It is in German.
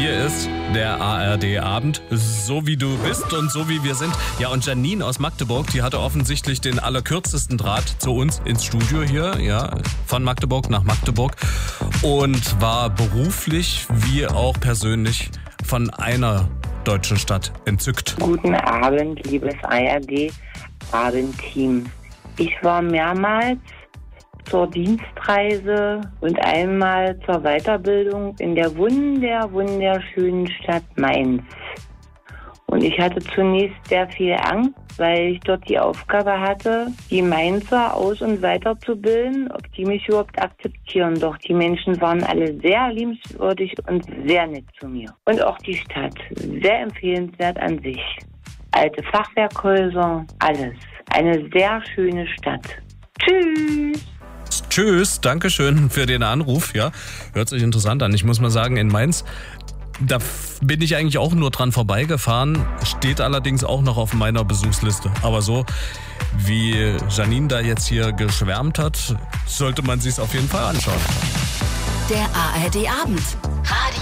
Hier ist der ARD-Abend, so wie du bist und so wie wir sind. Ja, und Janine aus Magdeburg, die hatte offensichtlich den allerkürzesten Draht zu uns ins Studio hier, ja, von Magdeburg nach Magdeburg und war beruflich wie auch persönlich von einer deutschen Stadt entzückt. Guten Abend, liebes ARD-Abendteam. Ich war mehrmals zur Dienstreise und einmal zur Weiterbildung in der wunderschönen Stadt Mainz. Und ich hatte zunächst sehr viel Angst, weil ich dort die Aufgabe hatte, die Mainzer aus- und weiterzubilden, ob die mich überhaupt akzeptieren. Doch die Menschen waren alle sehr liebenswürdig und sehr nett zu mir. Und auch die Stadt, sehr empfehlenswert an sich. Alte Fachwerkhäuser, alles. Eine sehr schöne Stadt. Tschüss! Tschüss, Dankeschön für den Anruf. Ja, hört sich interessant an. Ich muss mal sagen, in Mainz, da bin ich eigentlich auch nur dran vorbeigefahren, steht allerdings auch noch auf meiner Besuchsliste. Aber so wie Janine da jetzt hier geschwärmt hat, sollte man sich's auf jeden Fall anschauen. Der ARD-Abend.